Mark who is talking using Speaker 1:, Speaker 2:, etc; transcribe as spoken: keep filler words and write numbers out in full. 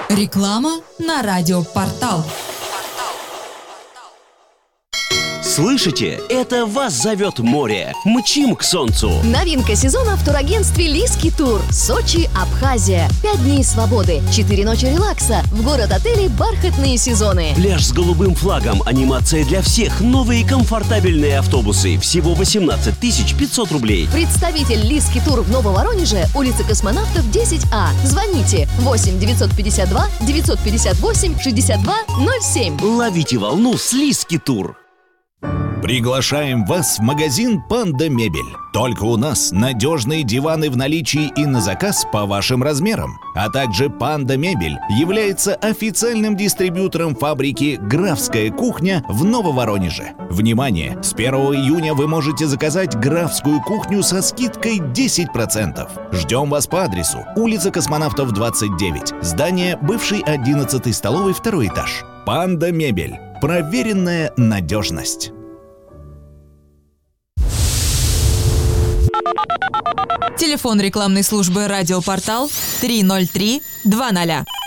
Speaker 1: Реклама на радиопортал.
Speaker 2: Слышите? Это вас зовет море. Мчим к солнцу.
Speaker 3: Новинка сезона в турагентстве «Лиски Тур». Сочи, Абхазия. Пять дней свободы, четыре ночи релакса. В город-отеле «Бархатные сезоны».
Speaker 2: Пляж с голубым флагом, анимация для всех, новые комфортабельные автобусы. Всего восемнадцать тысяч пятьсот рублей.
Speaker 3: Представитель «Лиски Тур» в Нововоронеже, улица Космонавтов, десять А. Звоните восемь девятьсот пятьдесят два девятьсот пятьдесят восемь шестьдесят два ноль семь.
Speaker 2: Ловите волну с «Лиски Тур».
Speaker 4: Приглашаем вас в магазин «Панда Мебель». Только у нас надежные диваны в наличии и на заказ по вашим размерам. А также «Панда Мебель» является официальным дистрибьютором фабрики «Графская кухня» в Нововоронеже. Внимание! С первого июня вы можете заказать «Графскую кухню» со скидкой десять процентов. Ждем вас по адресу: улица Космонавтов, двадцать девять, здание бывшей одиннадцатой столовой, второй этаж. «Панда Мебель». Проверенная надежность.
Speaker 1: Телефон рекламной службы «Радиопортал» три ноль три два ноль.